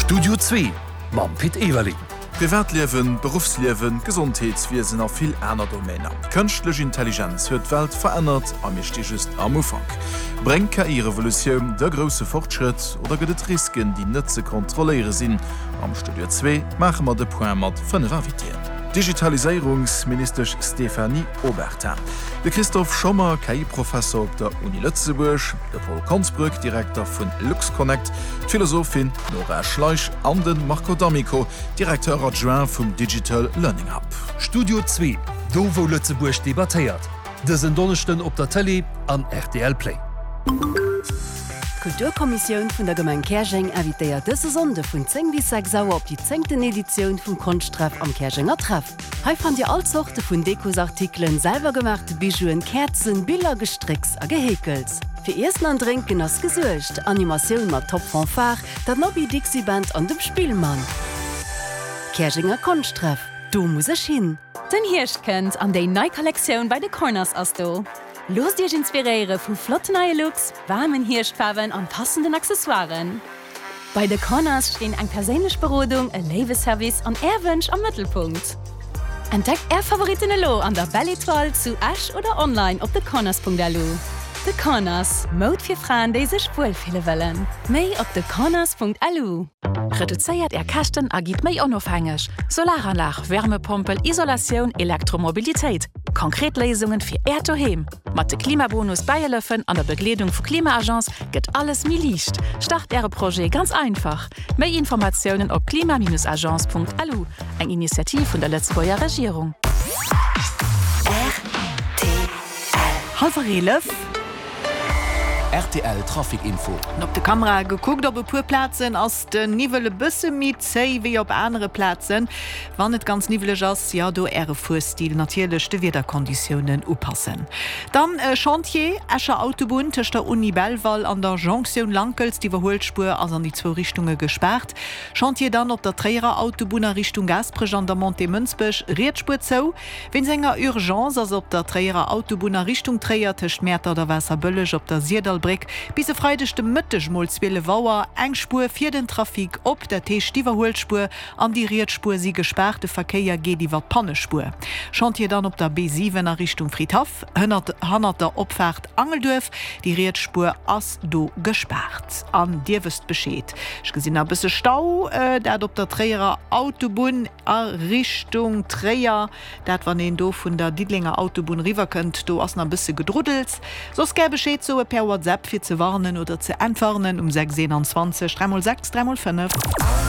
Studio 2 mam Piet Ewerling. Privatleben, Berufsleben, Gesundheitswesen auf viel einer Domäne. Künstliche Intelligenz wird die Welt verändert, aber wir stehen just am Anfang. Bringt KI-Revolution der große Fortschritt oder gibt es Risiken, die nicht zu kontrollieren sind? Am Studio 2 machen wir den Point mit 5 Invitierten. Digitalisierungsminister Stefanie Obertin, der Christoph Schommer, KI-Professor auf der Uni Lützeburg, der Paul Konzbrück, Direktor von LuxConnect, die Philosophin Nora Schleich und den Marco D'Amico, Direktor adjoint vom Digital Learning Hub. Studio 2, do wo Lützeburg debattiert. Das sind Donnerstag auf der Tele an RTL Play. Kulturkommission vun der Gemeinde Kersching invitiert dëse Sonde vun 10 bis 6 Sauer op die 10. Edition vum Kunsttreff am Kerschinger Treff. Hei fand ihr all Sorte vun Dekosartikeln, selber gemachte Bijouen, Kerzen, Bilder, Gestricks a Gehekels. Für Essen an Trinken ass gesuercht, Animationun mat Top Fanfare, dat Nobby Dixie Band an dem Spielmann. Kerschinger Kunsttreff, du muss ich hin. Den Hirsch kennt an déi Neu-Kollektion bei de Corners as do. Los Dich inspiriere vu flotte neue Looks, warmen Hirschfarben an passenden Accessoires. Bei The Corners stehen eng persönliche Berodung, ein Lebenservice und Erwünsch am Mittelpunkt. Entdeckt Favoriten lo an der Belle-Étoile zu Ash oder online auf thecorners.lu. The Corners, Mode für Frauen, die sich wohlfühlen wollen. Mehr auf thecorners.lu. Reduziert Kasten agit méi onofhängig. Solaranlage, Wärmepumpe, Isolation, Elektromobilität. Konkret Lesungen für Ertoheim. Mit dem Klimabonus Bayerlöffen an der Bekleidung von Klimaagenz geht alles mi licht. Start Ihre Projekt ganz einfach. Mehr Informationen auf klima-agenz.lu. Eine Initiative von der Lützburger Regierung. RTL. RTL Trafikinfo. Op de Kamera geguckt op Purplatzen ass de nivelle Busse mit zei wie op andere Plätzen. Wann net ganz nivelig ass, ja do Äre Furstil natierlech de Wederkonditionen oppassen. Dann Chantier, Escher Autobahn tech der Uni Belval an der Jonction Lankels, die Verholspur as an die 2 Richtungen gesperrt. Chantier dann op der Träger Autobahner Richtung Gasprech an der Monte Münzbech Rietspur zou. Wenn senger Urgenz as op der Träger Autobahner Richtung Träger techt Mäter der Wässer bëllech op der Siedal bis freidechte Mëttechmolzwille Wauer engspur fir den Trafik op der Teestiwerholspur an die Rietspur sie gesperrte Verkeier geht iwwer Pannespur. Chantier dann op der B7 Richtung Friedhof, hannner der Opfahrt Angeldurf, die Rietspur ass do gesperrt. An Dir wüst beschéet. Ich gesinn a bisse Stau, dat op der Träger Autobahn a Richtung Träger, dat wann den do vun der Diedlinger Autobahn river könnt, do ass a bisse gedruddelt. Sos gä beschéet so per WhatsApp für zu warnen oder zu entfernen 6 6 3x5.